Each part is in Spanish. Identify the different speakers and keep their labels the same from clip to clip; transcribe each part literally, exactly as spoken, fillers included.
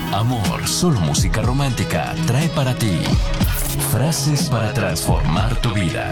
Speaker 1: Amor, solo música romántica trae para ti frases para transformar tu vida.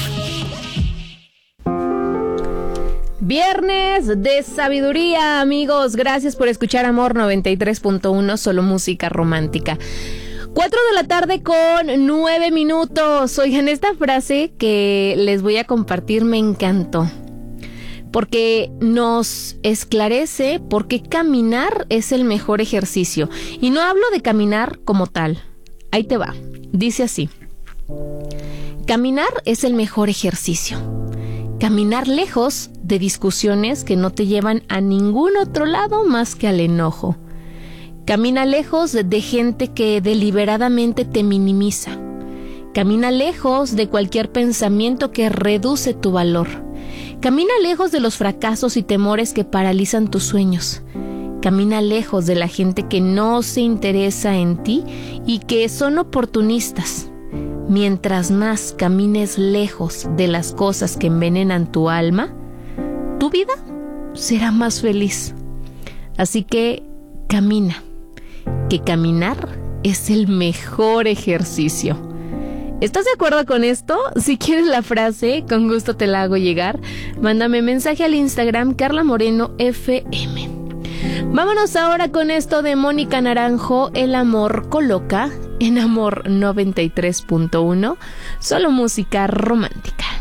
Speaker 2: Viernes de sabiduría, amigos. Gracias por escuchar Amor noventa y tres punto uno, solo música romántica. Cuatro de la tarde con nueve minutos. Oigan, esta frase que les voy a compartir me encantó, porque nos esclarece por qué caminar es el mejor ejercicio. Y no hablo de caminar como tal. Ahí te va. Dice así: caminar es el mejor ejercicio. Caminar lejos de discusiones que no te llevan a ningún otro lado más que al enojo. Camina lejos de gente que deliberadamente te minimiza. Camina lejos de cualquier pensamiento que reduce tu valor. Camina lejos de los fracasos y temores que paralizan tus sueños. Camina lejos de la gente que no se interesa en ti y que son oportunistas. Mientras más camines lejos de las cosas que envenenan tu alma, tu vida será más feliz. Así que camina, que caminar es el mejor ejercicio. ¿Estás de acuerdo con esto? Si quieres la frase, con gusto te la hago llegar. Mándame mensaje al Instagram Carla Moreno F M. Vámonos ahora con esto de Mónica Naranjo, El amor coloca, en Amor noventa y tres punto uno, solo música romántica.